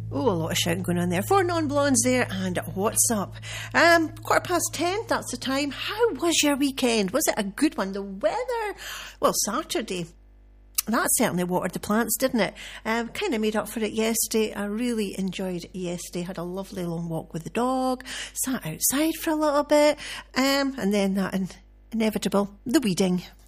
Oh, a lot of shouting going on there. 4 non-blondes there, and what's up? 10:15, that's the time. How was your weekend? Was it a good one? The weather, well, Saturday, that certainly watered the plants, didn't it? Kind of made up for it yesterday. I really enjoyed yesterday. Had a lovely long walk with the dog, sat outside for a little bit, and then that inevitable, the weeding.